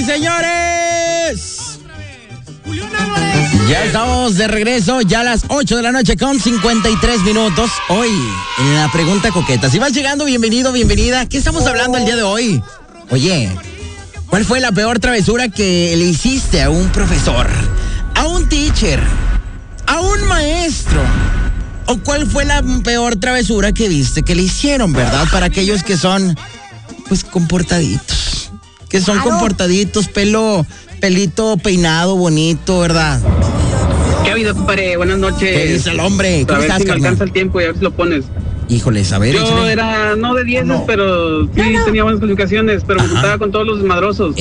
señores! Ya estamos de regreso, ya a las 8 de la noche con 53 minutos. Hoy, en la pregunta coqueta. Si vas llegando, bienvenido, bienvenida. ¿Qué estamos hablando el día de hoy? Oye, ¿cuál fue la peor travesura que le hiciste a un profesor, a un teacher, a un maestro? ¿O cuál fue la peor travesura que viste que le hicieron, verdad? Para aquellos que son, pues, comportaditos. Que son comportaditos, pelito peinado, bonito, ¿verdad? ¿Qué ha habido, compadre? Buenas noches. ¿Qué dice el hombre? ¿Cómo estás, si me alcanza el tiempo y a ver si lo pones. Híjoles, a ver. Yo échale. Era, no de 10, pero sí tenía buenas calificaciones, pero me juntaba con todos los desmadrosos.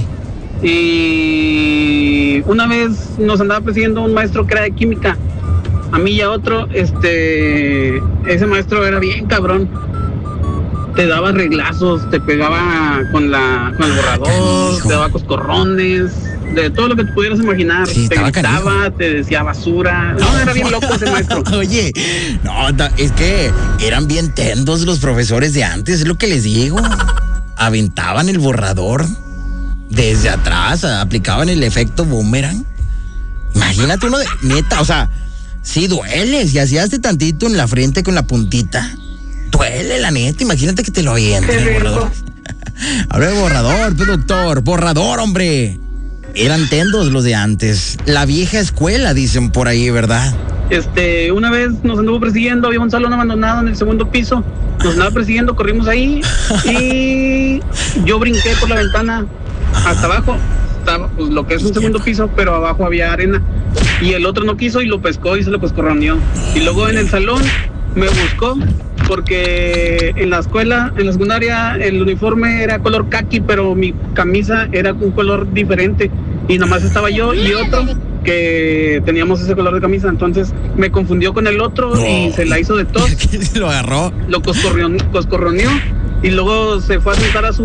Y una vez nos andaba persiguiendo un maestro que era de química. A mí y a otro, ese maestro era bien cabrón. Te daba reglazos, te pegaba con el borrador, te daba coscorrones, de todo lo que te pudieras imaginar. Sí, te gritaba, te decía basura. No, era bien loco ese maestro. Oye, no, es que eran bien tendos los profesores de antes, es lo que les digo. Aventaban el borrador desde atrás, aplicaban el efecto boomerang. Imagínate uno de, neta, o sea, sí dueles, y hacías tantito en la frente con la puntita. Duele, la neta, imagínate que te lo avienten el borrador. Habla de borrador, pues, doctor, borrador, hombre. Eran tendos los de antes. La vieja escuela, dicen por ahí, ¿verdad? Una vez nos anduvo persiguiendo, había un salón abandonado en el segundo piso. Nos andaba persiguiendo, corrimos ahí y yo brinqué por la ventana hasta abajo. Estaba, pues, lo que es un segundo piso, pero abajo había arena. Y el otro no quiso y lo pescó y se lo pescorroneó. Y luego en el salón me buscó porque en la escuela, en la secundaria, el uniforme era color caqui, pero mi camisa era un color diferente. Y nomás estaba yo y otro que teníamos ese color de camisa. Entonces me confundió con el otro y se la hizo de tos. Lo agarró. Lo coscorroneó y luego se fue a sentar a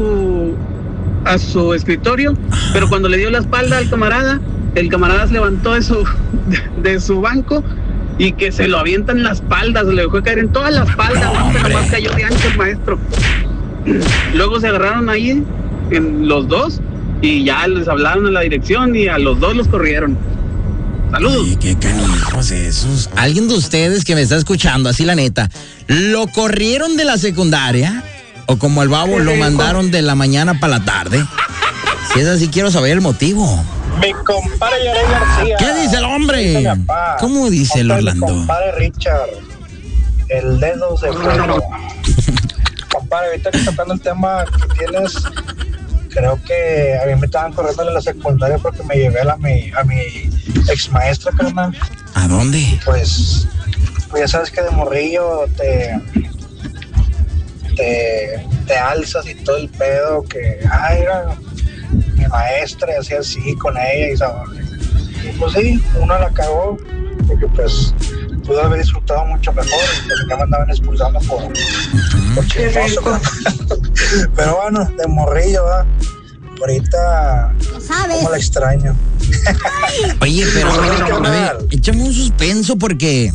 su escritorio. Pero cuando le dio la espalda al camarada, el camarada se levantó de su banco y que se lo avienta en la espalda, se le dejó caer en toda la espalda, pero más cayó de ancho el maestro. Luego se agarraron ahí en los dos y ya les hablaron a la dirección y a los dos los corrieron. Saludos. Oye, qué canijos esos. Alguien de ustedes que me está escuchando, así la neta, ¿lo corrieron de la secundaria? ¿O como el babo lo mandaron de la mañana para la tarde? Si es así, quiero saber el motivo. Mi compadre Yaray García. ¿Qué dice el hombre? ¿Cómo dice el Orlando? Mi compadre Richard. El dedo se fue. Compadre, ahorita que tocando el tema que tienes, creo que a mí me estaban corriendo en la secundaria porque me llevé a mi ex maestra, carnal. ¿A dónde? Pues ya sabes que de morrillo te alzas y todo el pedo que, era mi maestra, y hacía así con ella y pues sí, uno la cagó porque pues pudo haber disfrutado mucho mejor y pues ya me andaban expulsando por chismoso. Pero bueno, de morrillo, ¿verdad? Ahorita como la extraño. Oye, pero a ver, échame un suspenso porque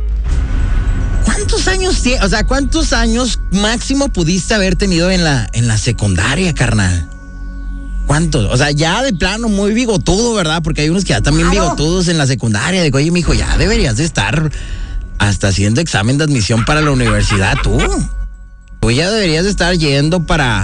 ¿cuántos años máximo pudiste haber tenido en la secundaria, carnal? ¿Cuántos? O sea, ya de plano muy bigotudo, ¿verdad? Porque hay unos que ya también bigotudos en la secundaria. Digo, oye, mijo, ya deberías de estar hasta haciendo examen de admisión para la universidad, tú. Tú ya deberías de estar yendo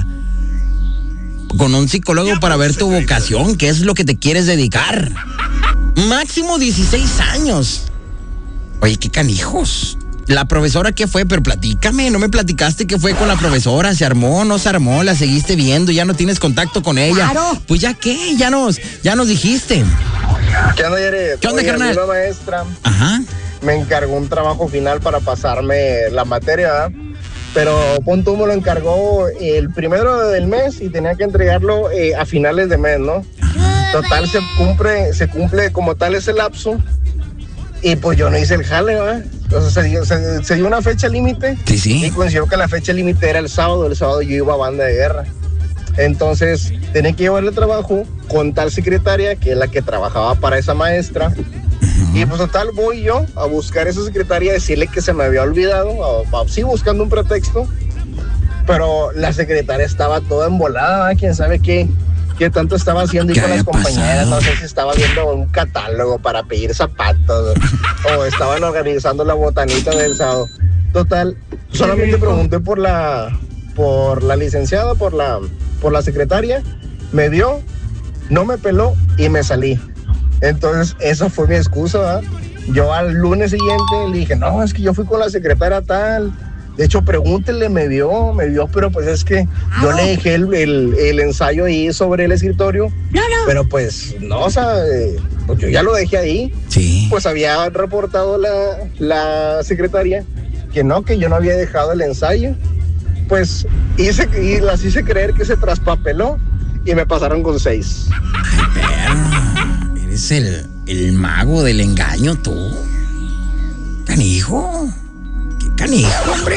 con un psicólogo para ver tu vocación, qué es lo que te quieres dedicar. Máximo 16 años. Oye, qué canijos. ¿La profesora qué fue? Pero platícame, no me platicaste qué fue con la profesora. ¿Se armó, no se armó? ¿La seguiste viendo? ¿Ya no tienes contacto con ella? Claro. Pues ya qué, ya nos dijiste. ¿Qué onda, Yere? ¿Qué onda, carnal? La maestra me encargó un trabajo final para pasarme la materia, ¿verdad? Pero punto me lo encargó el primero del mes y tenía que entregarlo a finales de mes, ¿no? Total, se cumple como tal ese lapso y pues yo no hice el jale, ¿verdad? Entonces se dio una fecha límite. Sí. Y coincidió que la fecha límite era el sábado yo iba a banda de guerra. Entonces tenía que llevarle trabajo con tal secretaria que es la que trabajaba para esa maestra. Y pues total voy yo a buscar a esa secretaria, decirle que se me había olvidado, sí buscando un pretexto, pero la secretaria estaba toda embolada, quién sabe qué, qué tanto estaba haciendo y con las compañeras, no sé si estaba viendo un catálogo para pedir zapatos o estaban organizando la botanita del sábado. Total, solamente pregunté por la licenciada, por la secretaria, me vio, no me peló y me salí. Entonces, esa fue mi excusa, ¿verdad? Yo al lunes siguiente le dije, no, es que yo fui con la secretaria tal. De hecho, pregúntenle, me vio, pero pues es que yo le dejé el ensayo ahí sobre el escritorio. No. Pero pues, no, o sea, pues yo ya lo dejé ahí. Sí. Pues había reportado la secretaria que yo no había dejado el ensayo. Pues las hice creer que se traspapeló y me pasaron con 6. Ay, perro, eres el mago del engaño, tú. Canijo. ¿Qué canijo, hombre?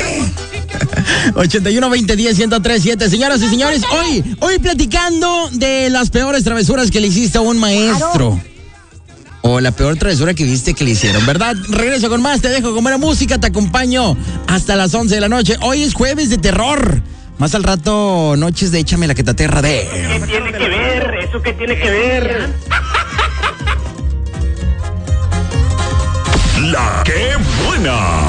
81-20-10-1037. Señoras y señores, hoy platicando de las peores travesuras que le hiciste a un maestro. O la peor travesura que viste que le hicieron, ¿verdad? Regreso con más, te dejo con buena música, te acompaño hasta las 11 de la noche. Hoy es jueves de terror. Más al rato, noches de Échame la que te aterra de... ¿Qué tiene que ver? ¿Eso qué tiene que ver? La que buena.